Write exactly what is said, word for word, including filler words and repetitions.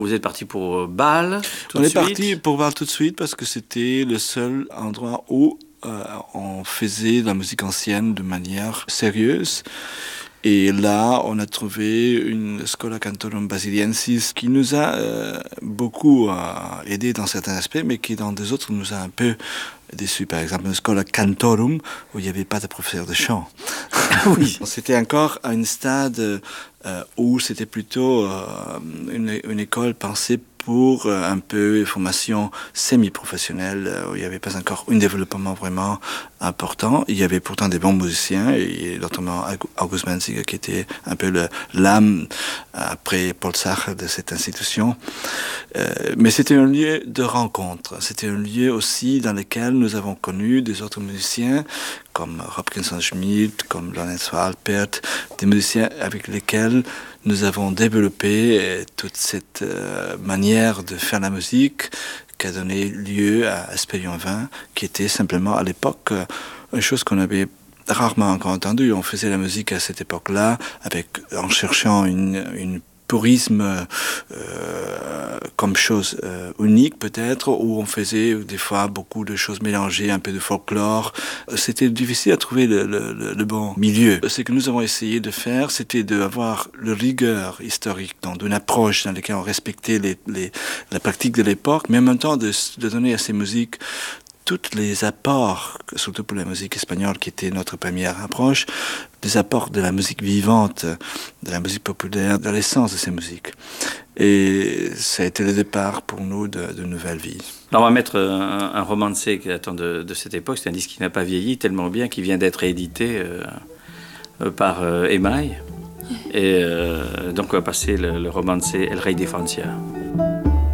Vous êtes parti pour Bâle tout On de est suite. parti pour Bâle tout de suite parce que c'était le seul endroit où euh, on faisait de la musique ancienne de manière sérieuse. Et là, on a trouvé une Schola Cantorum Basiliensis qui nous a euh, beaucoup euh, aidé dans certains aspects, mais qui dans des autres nous a un peu déçus. Par exemple, une Schola Cantorum où il n'y avait pas de professeur de chant. Oui. C'était encore à un stade euh, où c'était plutôt euh, une, une école pensée pour euh, un peu une formation semi-professionnelle, euh, où il n'y avait pas encore un développement vraiment important. Il y avait pourtant des bons musiciens, et notamment August Menziger qui était un peu le, l'âme, après Paul Sartre, de cette institution. Euh, mais c'était un lieu de rencontre. C'était un lieu aussi dans lequel nous avons connu des autres musiciens, comme Hopkinson Schmidt, comme Lorenz Alpert, des musiciens avec lesquels nous avons développé toute cette euh, manière de faire la musique qui a donné lieu à Espérion vingt, qui était simplement à l'époque euh, une chose qu'on avait rarement encore entendue. On faisait la musique à cette époque-là avec, en cherchant une, une purisme euh, comme chose euh, unique peut-être, où on faisait des fois beaucoup de choses mélangées, un peu de folklore. C'était difficile à trouver le, le, le bon milieu. Ce que nous avons essayé de faire, c'était d'avoir le rigueur historique, donc d'une approche dans laquelle on respectait les, les, la pratique de l'époque, mais en même temps de, de donner à ces musiques tous les apports, surtout pour la musique espagnole qui était notre première approche, des apports de la musique vivante, de la musique populaire, de l'essence de ces musiques. Et ça a été le départ pour nous de, de nouvelles vies. Alors on va mettre un, un romancé qui attend de, de cette époque. C'est un disque qui n'a pas vieilli tellement bien, qui vient d'être édité euh, par euh, Emaille. Et euh, donc on va passer le, le romancé El Rey de Francia.